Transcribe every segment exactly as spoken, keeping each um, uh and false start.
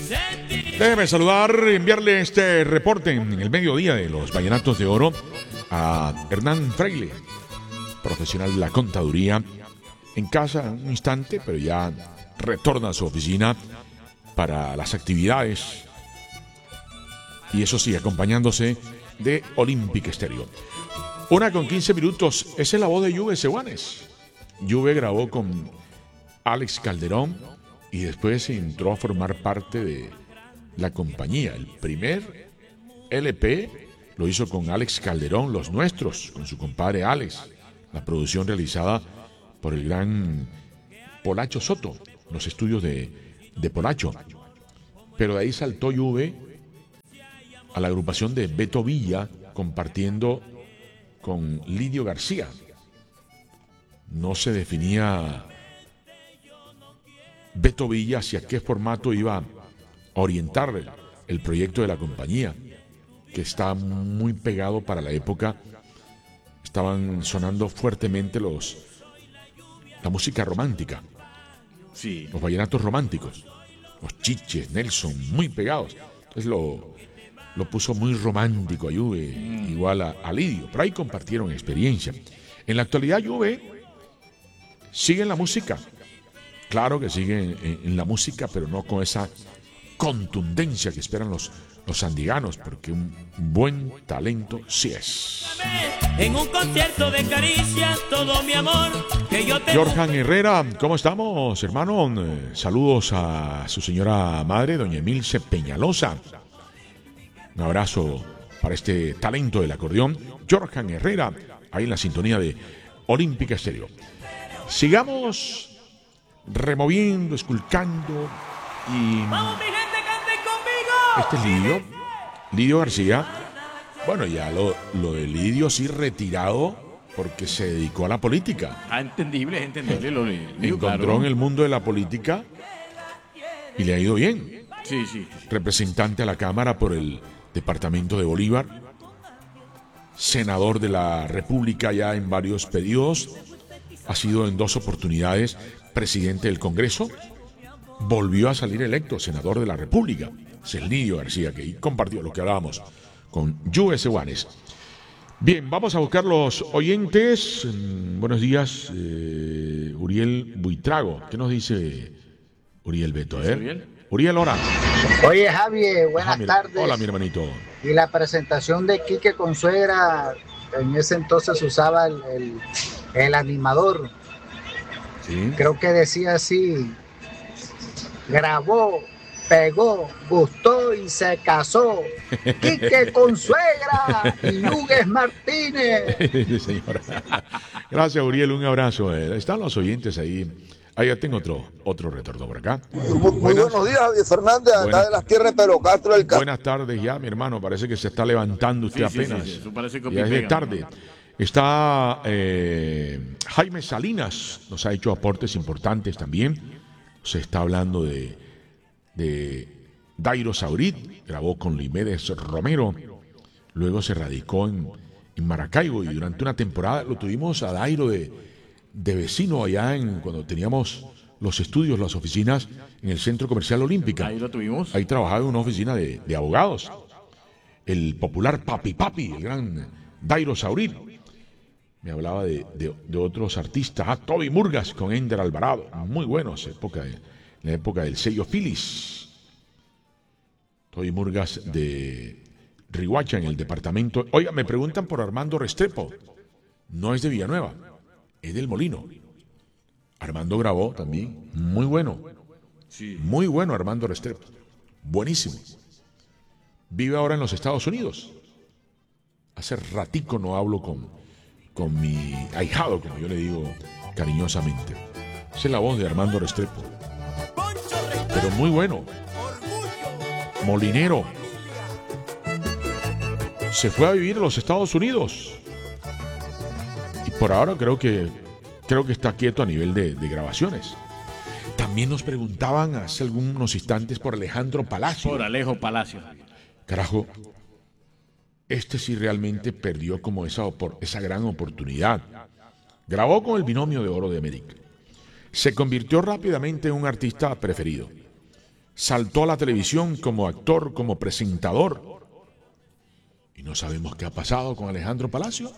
Déjeme saludar, enviarle este reporte en el mediodía de los Vallenatos de Oro a Hernán Freile, profesional de la contaduría, en casa un instante, pero ya retorna a su oficina para las actividades, y eso sí, acompañándose de Olympic Stereo. Una con quince minutos, esa es la voz de Yuve Seoanes. Yuve grabó con Alex Calderón y después entró a formar parte de la compañía. El primer L P lo hizo con Alex Calderón, Los Nuestros, con su compadre Alex. La producción realizada por el gran Polacho Soto, los estudios de, de Polacho. Pero de ahí saltó Yuve a la agrupación de Beto Villa, compartiendo con Lidio García. No se definía Beto Villa hacia qué formato iba a orientar el, el proyecto de la compañía, que está muy pegado para la época. Estaban sonando fuertemente los la música romántica, sí, los vallenatos románticos, los Chiches, Nelson, muy pegados. Entonces lo, lo puso muy romántico a Yuve, mm. igual a, a Lidio, pero ahí compartieron experiencia. En la actualidad Yuve sigue en la música, claro que sigue en, en, en la música, pero no con esa contundencia que esperan los, los sandiganos, porque un buen talento sí es. En un concierto de caricias, todo mi amor que yo te... Jorjan Herrera, ¿cómo estamos, hermano? Eh, saludos a su señora madre, doña Emilce Peñalosa. Un abrazo para este talento del acordeón, Jorjan Herrera, ahí en la sintonía de Olímpica Estéreo. Sigamos removiendo, esculcando y... ¡Vamos, mi gente, canten conmigo! Este es Lidio, Lidio García. Bueno, ya lo, lo de Lidio sí retirado porque se dedicó a la política. Ah, entendible, es entendible. Lo de Lidio, encontró claro. en el mundo de la política y le ha ido bien. Sí, sí. Representante a la Cámara por el departamento de Bolívar, senador de la República ya en varios periodos, ha sido en dos oportunidades presidente del Congreso, volvió a salir electo senador de la República. Es el Lidio García, que compartió lo que hablábamos con Yuve Seoanes. Bien, vamos a buscar los oyentes. Buenos días, eh, Uriel Buitrago. ¿Qué nos dice Uriel Beto? A ver. Uriel? Uriel, hola. Oye, Javier, buenas Ajá, mira. tardes. Hola, mi hermanito. Y la presentación de Quique Consuegra, en ese entonces usaba el, el, el animador. Sí. Creo que decía así: grabó, pegó, gustó y se casó. Quique Consuegra y Hugues Martínez. Sí, señora. Gracias, Uriel, un abrazo. Están los oyentes ahí. Ahí ya tengo otro, otro retorno por acá. Muy, muy buenos días, Javier Fernández, acá buenas, de las tierras de Pedro Castro del Castro. Buenas tardes ya, mi hermano. Parece que se está levantando usted sí, apenas. Sí, sí, eso parece que ya es de tarde. Está eh, Jaime Salinas, nos ha hecho aportes importantes también. Se está hablando de, de Dairo Saurit, grabó con Limedes Romero. Luego se radicó en, en Maracaibo y durante una temporada lo tuvimos a Dairo de... de vecino allá en cuando teníamos los estudios, las oficinas en el Centro Comercial Olímpica. Ahí lo tuvimos. Ahí trabajaba en una oficina de, de abogados. El popular Papi Papi, el gran Dairo Saurit. Me hablaba de, de, de otros artistas. Ah, Toby Murgas con Ender Alvarado. Muy buenos, época de, en la época del sello Phillies. Toby Murgas de Riguacha en el departamento. Oiga, me preguntan por Armando Restrepo. No es de Villanueva. Es del Molino. Armando grabó también. Muy bueno. Sí. Muy bueno Armando Restrepo. Buenísimo. Vive ahora en los Estados Unidos. Hace ratico no hablo con, con mi ahijado, como yo le digo cariñosamente. Esa es la voz de Armando Restrepo. Pero muy bueno. Molinero. Se fue a vivir a los Estados Unidos. Por ahora creo que creo que está quieto a nivel de, de grabaciones. También nos preguntaban hace algunos instantes por Alejandro Palacio. Por Alejo Palacio. Carajo, este sí realmente perdió como esa, esa gran oportunidad. Grabó con el binomio de oro de América. Se convirtió rápidamente en un artista preferido. saltó a la televisión como actor, como presentador. Y no sabemos qué ha pasado con Alejandro Palacio.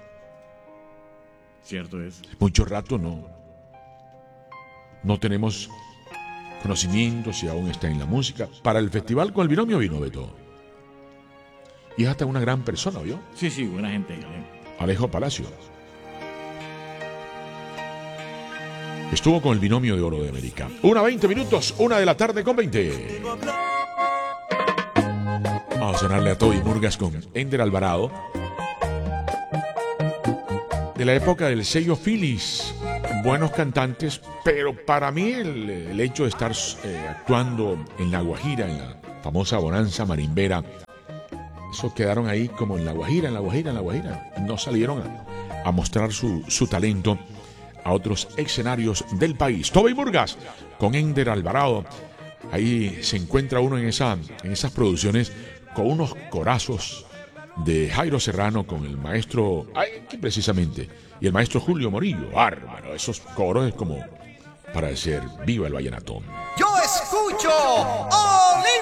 Cierto es. Mucho rato no, no tenemos conocimiento si aún está en la música. Para el festival con el binomio vino Beto. Y es hasta una gran persona, ¿vio? Sí, sí, buena gente. ¿eh? Alejo Palacio. Estuvo con el binomio de oro de América. Una veinte minutos, una de la tarde con veinte. Vamos a sonarle a Toby Murgas con Ender Alvarado. De la época del sello Phillies. Buenos cantantes, pero para mí el, el hecho de estar eh, actuando en La Guajira, en la famosa bonanza marimbera, esos quedaron ahí como en La Guajira, en La Guajira, en La Guajira. No salieron a, a mostrar su, su talento a otros escenarios del país. Toby Murgas con Ender Alvarado. Ahí se encuentra uno en, esa, en esas producciones con unos corazos de Jairo Serrano con el maestro, ay, ¿qué precisamente? Y el maestro Julio Morillo. Bárbaro, esos coros es como para decir viva el vallenato. Yo escucho Olin.